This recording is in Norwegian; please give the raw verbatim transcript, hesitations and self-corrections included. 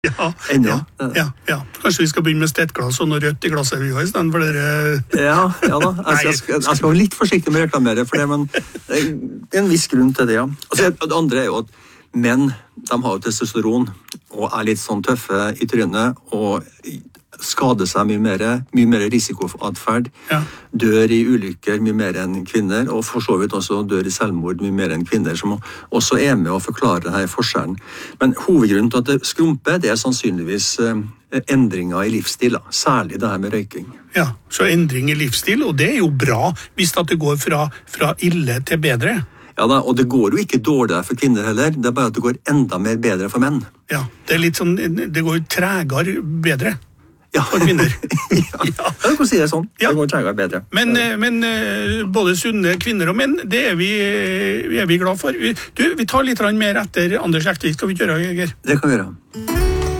Ja, ennå. ja, ja, ja. Kanskje vi skal begynne med stettglass og noe rødt i glasset vi har i stedet for dere... Ja, ja da. Jeg skal, jeg, skal, jeg skal være litt forsiktig med å reklamere for det, men det er en viss grunn til det, ja. Altså, det andre er jo at menn, de har jo testosteron, og er litt sånn tøffe i trynet, og skader seg mye mer, mye mer risikoatferd, Ja. dør i ulykker mye mer enn kvinner, og for så vidt også dør i selvmord mye mer enn kvinner, som også er med å forklare denne forskjellen. Men hovedgrunnen til at det skrumper, det er sannsynligvis eh, endringer i livsstil, da. Særlig det her med røyking. Ja, så endring i livsstil, og det er jo bra hvis at det går fra, fra ille til bedre. Ja da, og det går jo ikke dårligere for kvinner heller, det er bare at det går enda mer bedre for menn. Ja, det er litt sånn, det går tregere bedre. Ja. For kvinner. ja, ja. Jeg kan si det sånn. Ja. Det går tregere bedre. Men, men både sunne kvinner og menn, det er vi, er vi glad for. Du, vi tar litt mer etter Anders Ektvik, skal vi gjøre, Geir? Det kan vi gjøre.